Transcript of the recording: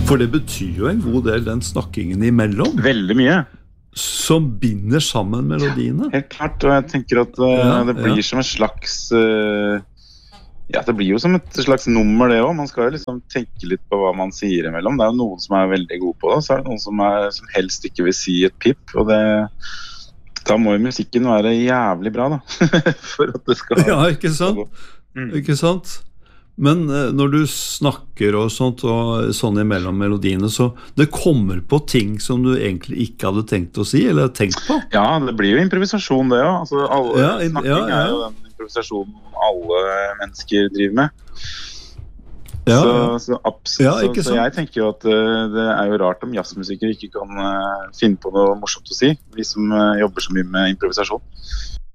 For det betyr jo en god del den snakkingen imellom, Veldig mye. som binder sammen melodiene. Helt klart, og jeg tenker at det blir som en slags... Ja, det blir jo som et slags nummer det også. Man skal jo liksom tenke litt på hva man sier imellom. Det er jo noen som er veldig gode på det, så er det noen som helst ikke vil si et pip, og da må jo musikken være jævlig bra da, for at det skal... Ja, ikke sant? Ikke sant? Men når du snakker og sånt, og sånn imellom melodiene, så det kommer på ting som du egentlig ikke hadde tenkt å si, eller tenkt på? Ja, det blir jo improvisasjon det også. Altså, snakking er jo den improvisasjonen alle mennesker driver med. Ja, så absolutt. Så jeg tenker jo at det er jo rart om jazzmusikere ikke kan finne på noe morsomt å si, de som jobber så mye med improvisasjon.